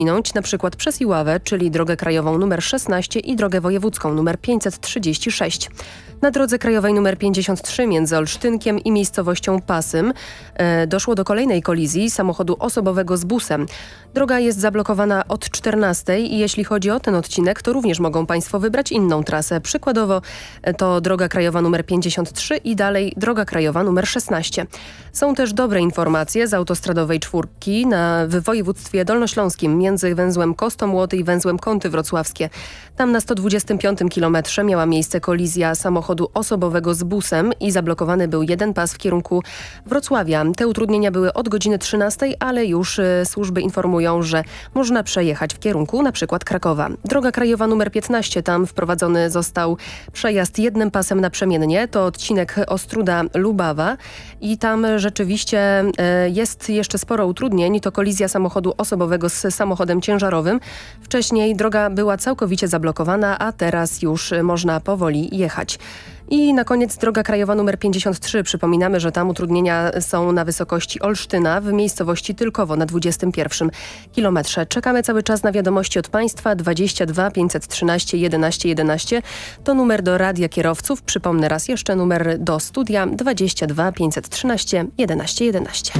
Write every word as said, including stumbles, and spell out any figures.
minąć na przykład przez Iławę, czyli drogę krajową numer szesnaście i drogę wojewódzką numer pięćset trzydzieści sześć. Na drodze krajowej numer pięćdziesiąt trzy między Olsztynkiem i miejscowością Pasym e, doszło do kolejnej kolizji samochodu osobowego z busem. Droga jest zablokowana od czternastej i jeśli chodzi o ten odcinek, to również mogą Państwo wybrać inną trasę. Przykładowo e, to droga krajowa numer pięćdziesiąt trzy i dalej droga krajowa numer szesnaście. Są też dobre informacje z autostradowej czwórki na, w województwie dolnośląskim między węzłem Kostomłoty i węzłem Kąty Wrocławskie. Tam na sto dwudziestym piątym kilometrze miała miejsce kolizja samochodu osobowego z busem i zablokowany był jeden pas w kierunku Wrocławia. Te utrudnienia były od godziny trzynastej, ale już y, służby informują, że można przejechać w kierunku na przykład Krakowa. Droga krajowa numer piętnaście, tam wprowadzony został przejazd jednym pasem naprzemiennie. To odcinek Ostróda-Lubawa i tam rzeczywiście y, jest jeszcze sporo utrudnień. To kolizja samochodu osobowego z samochodem ciężarowym. Wcześniej droga była całkowicie zablokowana, a teraz już można powoli jechać. I na koniec droga krajowa numer pięćdziesiąt trzy. Przypominamy, że tam utrudnienia są na wysokości Olsztyna w miejscowości Tylkowo na dwudziestym pierwszym kilometrze. Czekamy cały czas na wiadomości od Państwa. dwadzieścia dwa pięćset trzynaście jedenaście jedenaście to numer do radia kierowców. Przypomnę raz jeszcze numer do studia dwadzieścia dwa pięćset trzynaście jedenaście jedenaście.